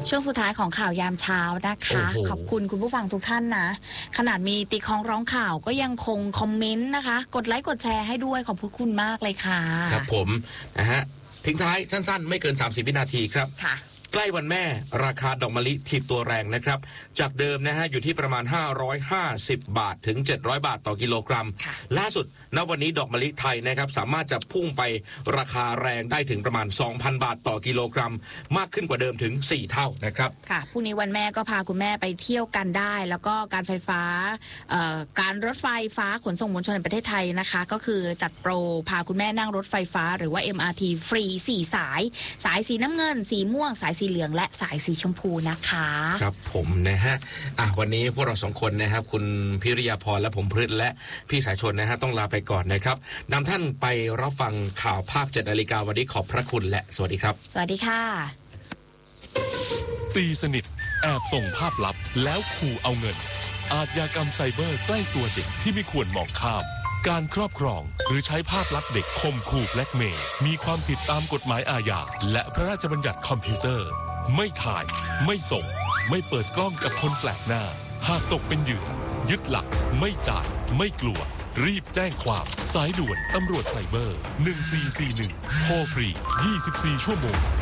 ช่วงสุดท้ายของข่าวยามเช้านะคะขอบคุณคุณผู้ฟังทุกท่านนะขนาดมีตีคล้องร้องข่าวก็ยังคงคอมเมนต์นะคะกดไลค์กดแชร์ให้ด้วยขอบคุณมากเลยค่ะครับผมนะฮะทิ้งท้ายสั้นๆไม่เกิน30วินาทีครับใกล้วันแม่ราคาดอกมะลิถีบตัวแรงนะครับจากเดิมนะฮะอยู่ที่ประมาณ550 บาทถึง700 บาทต่อกิโลกรัมล่าสุดณวันนี้ดอกมะลิไทยนะครับสามารถจะพุ่งไปราคาแรงได้ถึงประมาณ 2,000 บาทต่อกิโลกรัมมากขึ้นกว่าเดิมถึง4เท่านะครับค่ะพรุ่งนี้วันแม่ก็พาคุณแม่ไปเที่ยวกันได้แล้วก็การไฟฟ้าการรถไฟฟ้าขนส่งมวลชนในประเทศไทยนะคะก็คือจัดโปรพาคุณแม่นั่งรถไฟฟ้าหรือว่า MRT ฟรี4สายสีน้ำเงินสีม่วงสายสีเหลืองและสายสีชมพูนะคะครับผมนะฮะวันนี้พวกเราสองคนนะครับคุณพิริยาพรและผมพฤทธิ์และพี่สายชนนะฮะต้องลาไปก่อนนะครับนำท่านไปรับฟังข่าวภาค 7 นาฬิกาวันนี้ขอบพระคุณและสวัสดีครับสวัสดีค่ะตีสนิทแอบส่งภาพลับแล้วขู่เอาเงินอาชญากรรมไซเบอร์ใกล้ตัวเด็กที่ไม่ควรมองข้ามการครอบครองหรือใช้ภาพลับเด็กข่มขู่แบล็กเมย์มีความผิดตามกฎหมายอาญาและพระราชบัญญัติคอมพิวเตอร์ไม่ถ่ายไม่ส่งไม่เปิดกล้องกับคนแปลกหน้าหากตกเป็นเหยื่อยึดหลักไม่จ่ายไม่กลัวรีบแจ้งความสายด่วนตำรวจไซเบอร์1441โทรฟรี24ชั่วโมง